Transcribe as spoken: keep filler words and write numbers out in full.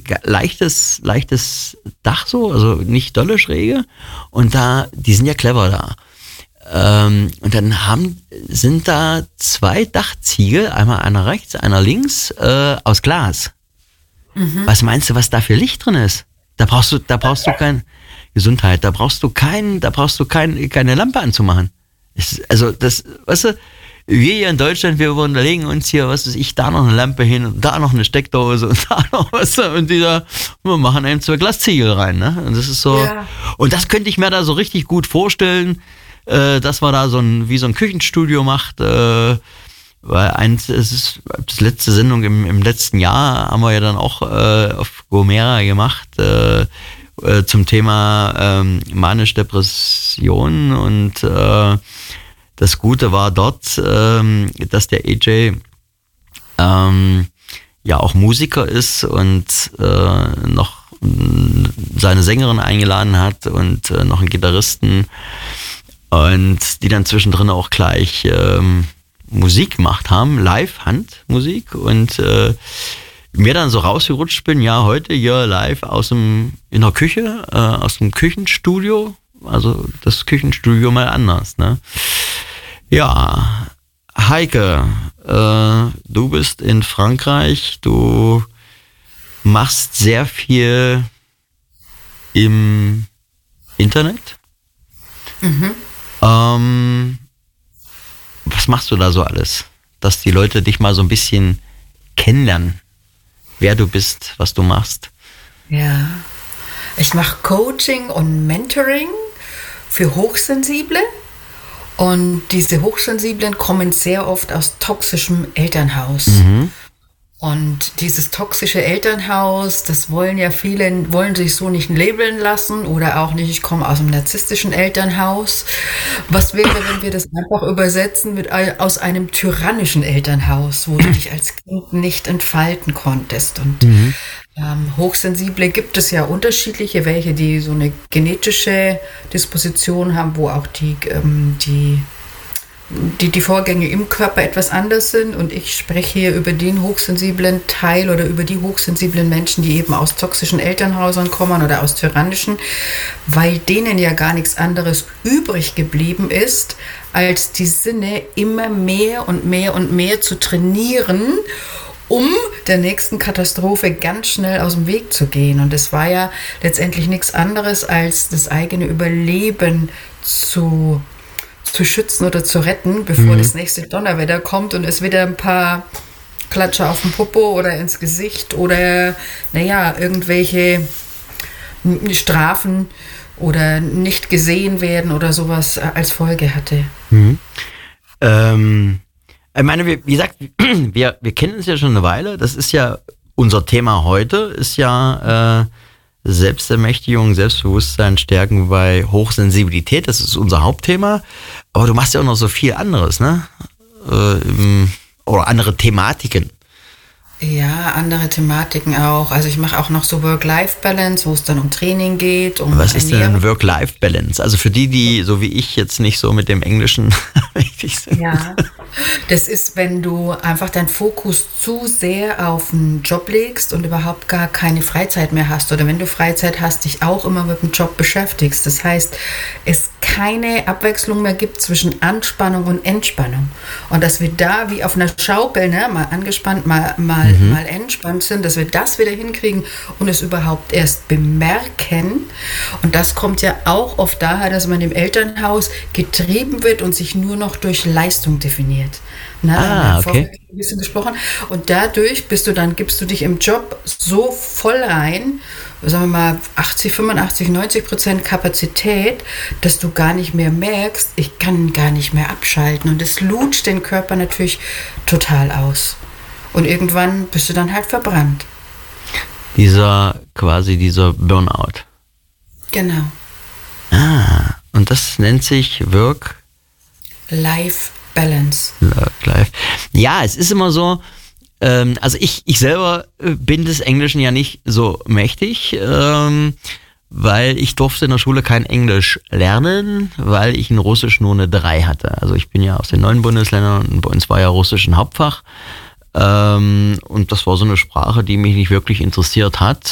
leichtes, leichtes Dach so, also nicht dolle Schräge. Und da, die sind ja clever da. Ähm, und dann haben, sind da zwei Dachziegel, einmal einer rechts, einer links, äh, aus Glas. Mhm. Was meinst du, was da für Licht drin ist? Da brauchst du, da brauchst du kein Gesundheit, da brauchst du kein, da brauchst du kein, keine Lampe anzumachen. Das, also das, weißt du, wir hier in Deutschland, wir überlegen uns hier, was weiß ich, da noch eine Lampe hin und da noch eine Steckdose und da noch was und die da, wir machen eben zwei Glasziegel rein, ne? Und das ist so, ja. Und das könnte ich mir da so richtig gut vorstellen, äh, dass man da so ein, wie so ein Küchenstudio macht, äh, weil eins, es ist das letzte Sendung im, im letzten Jahr haben wir ja dann auch äh, auf Gomera gemacht, äh, äh, zum Thema ähm, Manisch-Depression und äh, das Gute war dort, ähm, dass der A J ähm, ja auch Musiker ist und äh, noch seine Sängerin eingeladen hat und äh, noch einen Gitarristen und die dann zwischendrin auch gleich ähm, Musik gemacht haben, Live-Handmusik und äh, mir dann so rausgerutscht bin, ja heute hier live aus dem, in der Küche, äh, aus dem Küchenstudio, also das Küchenstudio mal anders, ne? Ja, Heike, äh, du bist in Frankreich, du machst sehr viel im Internet. Mhm. Ähm, was machst du da so alles? Dass die Leute dich mal so ein bisschen kennenlernen, wer du bist, was du machst. Ja, ich mache Coaching und Mentoring für Hochsensible. Und diese Hochsensiblen kommen sehr oft aus toxischem Elternhaus. Mhm. Und dieses toxische Elternhaus, das wollen ja viele, wollen sich so nicht labeln lassen oder auch nicht, ich komme aus einem narzisstischen Elternhaus. Was wäre, wenn wir das einfach übersetzen mit aus einem tyrannischen Elternhaus, wo du dich als Kind nicht entfalten konntest? Und mhm. ähm, Hochsensible gibt es ja unterschiedliche, welche die so eine genetische Disposition haben, wo auch die, ähm, die Die, die Vorgänge im Körper etwas anders sind und ich spreche hier über den hochsensiblen Teil oder über die hochsensiblen Menschen, die eben aus toxischen Elternhäusern kommen oder aus tyrannischen, weil denen ja gar nichts anderes übrig geblieben ist, als die Sinne immer mehr und mehr und mehr zu trainieren, um der nächsten Katastrophe ganz schnell aus dem Weg zu gehen. Und das war ja letztendlich nichts anderes, als das eigene Überleben zu zu schützen oder zu retten, bevor mhm. das nächste Donnerwetter kommt und es wieder ein paar Klatscher auf den Popo oder ins Gesicht oder, naja, irgendwelche Strafen oder nicht gesehen werden oder sowas als Folge hatte. Mhm. Ähm, ich meine, wie gesagt, wir, wir kennen uns ja schon eine Weile. Das ist ja unser Thema heute, ist ja äh, Selbstermächtigung, Selbstbewusstsein stärken bei Hochsensibilität, das ist unser Hauptthema. Aber du machst ja auch noch so viel anderes, ne? Äh, oder andere Thematiken. Ja, andere Thematiken auch. Also ich mache auch noch so Work-Life-Balance, wo es dann um Training geht. Um Was ist denn Work-Life-Balance? Also für die, die so wie ich jetzt nicht so mit dem Englischen mächtig sind. Ja, das ist, wenn du einfach deinen Fokus zu sehr auf den Job legst und überhaupt gar keine Freizeit mehr hast. Oder wenn du Freizeit hast, dich auch immer mit dem Job beschäftigst. Das heißt, es keine Abwechslung mehr gibt zwischen Anspannung und Entspannung. Und dass wir da wie auf einer Schaukel, ne, mal angespannt, mal, mal, mhm. mal entspannt sind, dass wir das wieder hinkriegen und es überhaupt erst bemerken. Und das kommt ja auch oft daher, dass man im Elternhaus getrieben wird und sich nur noch durch Leistung definiert. Na, ah, okay. Ein bisschen gesprochen. Und dadurch bist du dann, gibst du dich im Job so voll rein, sagen wir mal achtzig, fünfundachtzig, neunzig Prozent Kapazität, dass du gar nicht mehr merkst, ich kann gar nicht mehr abschalten. Und das lutscht den Körper natürlich total aus. Und irgendwann bist du dann halt verbrannt. Dieser, quasi dieser Burnout. Genau. Ah, und das nennt sich Work? Life Balance. Work Life. Ja, es ist immer so, ähm, also ich, ich selber bin des Englischen ja nicht so mächtig, ähm, weil ich durfte in der Schule kein Englisch lernen, weil ich in Russisch nur eine drei hatte. Also ich bin ja aus den neuen Bundesländern und bei uns war ja Russisch ein Hauptfach. Ähm, und das war so eine Sprache, die mich nicht wirklich interessiert hat.